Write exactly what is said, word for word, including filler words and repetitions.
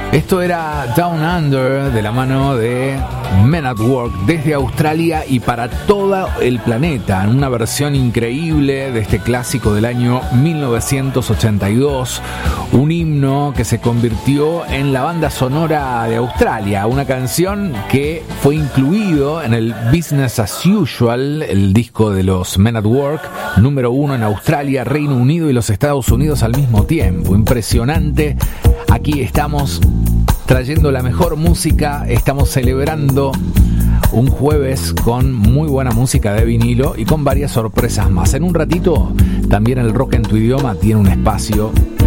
Esto era Down Under, de la mano de Men at Work, desde Australia y para todo el planeta, en una versión increíble de este clásico del año mil novecientos ochenta y dos, un himno que se convirtió en la banda sonora de Australia, una canción que fue incluido en el Business as Usual, el disco de los Men at Work, número uno en Australia, Reino Unido y los Estados Unidos al mismo tiempo. Impresionante. Aquí estamos trayendo la mejor música, estamos celebrando un jueves con muy buena música de vinilo y con varias sorpresas más. En un ratito también el Rock en tu Idioma tiene un espacio